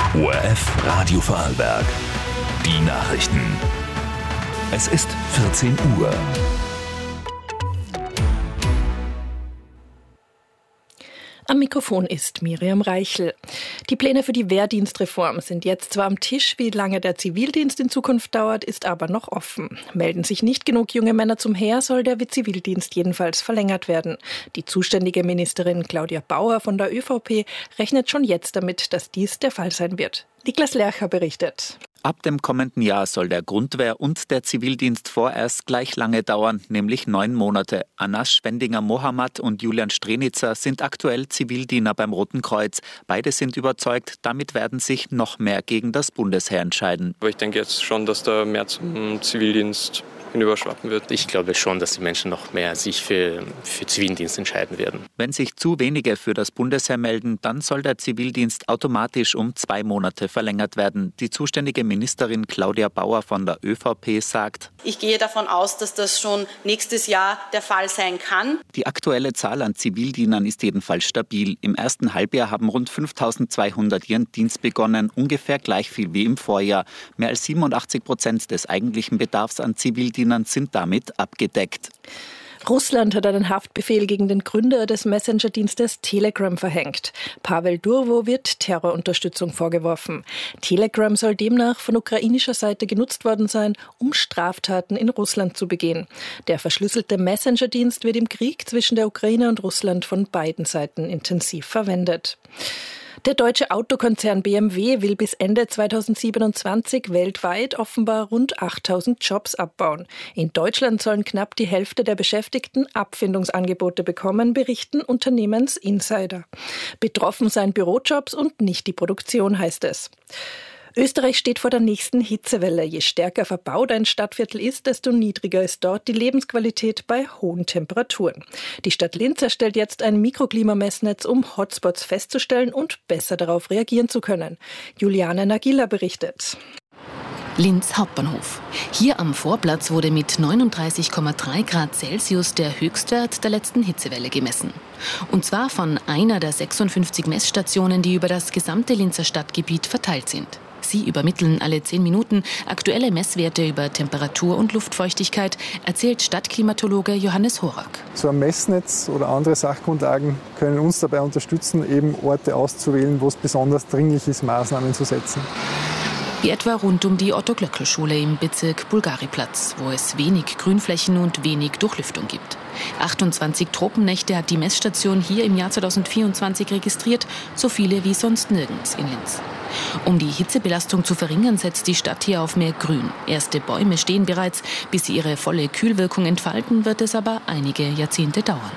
ORF Radio Vorarlberg. Die Nachrichten. Es ist 14 Uhr. Am Mikrofon ist Miriam Reichel. Die Pläne für die Wehrdienstreform sind jetzt zwar am Tisch, wie lange der Zivildienst in Zukunft dauert, ist aber noch offen. Melden sich nicht genug junge Männer zum Heer, soll der Zivildienst jedenfalls verlängert werden. Die zuständige Ministerin Claudia Bauer von der ÖVP rechnet schon jetzt damit, dass dies der Fall sein wird. Niklas Lercher berichtet. Ab dem kommenden Jahr soll der Grundwehr und der Zivildienst vorerst gleich lange dauern, nämlich 9 Monate. Anas Schwendinger-Mohammad und Julian Strenitzer sind aktuell Zivildiener beim Roten Kreuz. Beide sind überzeugt, damit werden sich noch mehr gegen das Bundesheer entscheiden. Aber ich denke jetzt schon, dass da mehr zum Zivildienst hinüberschwappen wird. Ich glaube schon, dass die Menschen noch mehr sich für Zivildienst entscheiden werden. Wenn sich zu wenige für das Bundesheer melden, dann soll der Zivildienst automatisch um 2 Monate verlängert werden. Die zuständige Ministerin Claudia Bauer von der ÖVP sagt: Ich gehe davon aus, dass das schon nächstes Jahr der Fall sein kann. Die aktuelle Zahl an Zivildienern ist jedenfalls stabil. Im ersten Halbjahr haben rund 5.200 ihren Dienst begonnen, ungefähr gleich viel wie im Vorjahr. Mehr als 87% des eigentlichen Bedarfs an Zivildienern sind damit abgedeckt. Russland hat einen Haftbefehl gegen den Gründer des Messenger-Dienstes Telegram verhängt. Pavel Durov wird Terrorunterstützung vorgeworfen. Telegram soll demnach von ukrainischer Seite genutzt worden sein, um Straftaten in Russland zu begehen. Der verschlüsselte Messenger-Dienst wird im Krieg zwischen der Ukraine und Russland von beiden Seiten intensiv verwendet. Der deutsche Autokonzern BMW will bis Ende 2027 weltweit offenbar rund 8.000 Jobs abbauen. In Deutschland sollen knapp die Hälfte der Beschäftigten Abfindungsangebote bekommen, berichten Unternehmensinsider. Betroffen seien Bürojobs und nicht die Produktion, heißt es. Österreich steht vor der nächsten Hitzewelle. Je stärker verbaut ein Stadtviertel ist, desto niedriger ist dort die Lebensqualität bei hohen Temperaturen. Die Stadt Linz erstellt jetzt ein Mikroklimamessnetz, um Hotspots festzustellen und besser darauf reagieren zu können. Juliane Nagila berichtet. Linz Hauptbahnhof. Hier am Vorplatz wurde mit 39,3 Grad Celsius der Höchstwert der letzten Hitzewelle gemessen. Und zwar von einer der 56 Messstationen, die über das gesamte Linzer Stadtgebiet verteilt sind. Sie übermitteln alle 10 Minuten aktuelle Messwerte über Temperatur und Luftfeuchtigkeit, erzählt Stadtklimatologe Johannes Horak. So ein Messnetz oder andere Sachgrundlagen können uns dabei unterstützen, eben Orte auszuwählen, wo es besonders dringlich ist, Maßnahmen zu setzen. Wie etwa rund um die Otto-Glöckl-Schule im Bezirk Bulgariplatz, wo es wenig Grünflächen und wenig Durchlüftung gibt. 28 Tropennächte hat die Messstation hier im Jahr 2024 registriert, so viele wie sonst nirgends in Linz. Um die Hitzebelastung zu verringern, setzt die Stadt hier auf mehr Grün. Erste Bäume stehen bereits. Bis sie ihre volle Kühlwirkung entfalten, wird es aber einige Jahrzehnte dauern.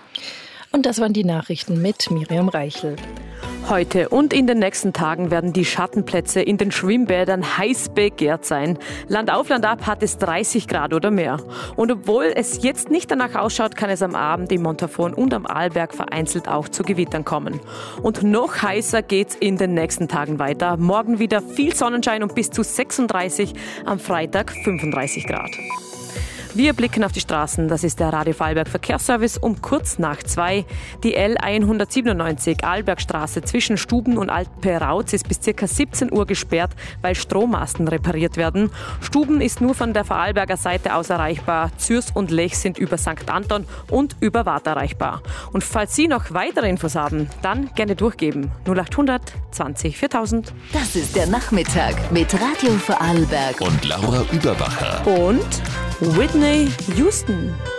Und das waren die Nachrichten mit Miriam Reichel. Heute und in den nächsten Tagen werden die Schattenplätze in den Schwimmbädern heiß begehrt sein. Land auf, Land ab hat es 30 Grad oder mehr. Und obwohl es jetzt nicht danach ausschaut, kann es am Abend im Montafon und am Arlberg vereinzelt auch zu Gewittern kommen. Und noch heißer geht's in den nächsten Tagen weiter. Morgen wieder viel Sonnenschein und bis zu 36, am Freitag 35 Grad. Wir blicken auf die Straßen. Das ist der Radio Vorarlberg Verkehrsservice um kurz nach 2. Die L197 Arlbergstraße zwischen Stuben und Alpe-Rautz ist bis ca. 17 Uhr gesperrt, weil Strommasten repariert werden. Stuben ist nur von der Vorarlberger Seite aus erreichbar. Zürs und Lech sind über St. Anton und über Waadt erreichbar. Und falls Sie noch weitere Infos haben, dann gerne durchgeben. 0800 20 4000. Das ist der Nachmittag mit Radio Vorarlberg und Laura Überbacher und Whitney Houston.